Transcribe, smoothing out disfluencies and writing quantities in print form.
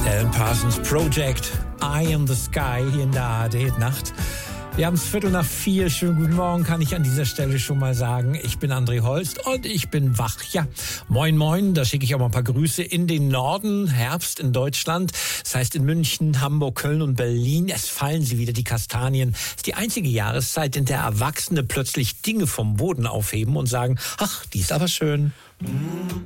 Alan Parsons Project, Eye in the Sky, hier in der ARD-Nacht. Wir haben es 3:45. Schönen guten Morgen, kann ich an dieser Stelle schon mal sagen. Ich bin André Holst und ich bin wach. Ja, moin moin, da schicke ich auch mal ein paar Grüße in den Norden. Herbst in Deutschland, das heißt in München, Hamburg, Köln und Berlin. Es fallen sie wieder, die Kastanien. Es ist die einzige Jahreszeit, in der Erwachsene plötzlich Dinge vom Boden aufheben und sagen, ach, die ist aber schön.